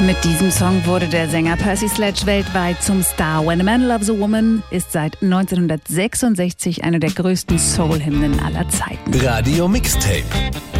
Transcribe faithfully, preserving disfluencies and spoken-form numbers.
Mit diesem Song wurde der Sänger Percy Sledge weltweit zum Star. When a Man Loves a Woman ist seit neunzehnhundertsechsundsechzig eine der größten Soul-Hymnen aller Zeiten. Radio Mixtape.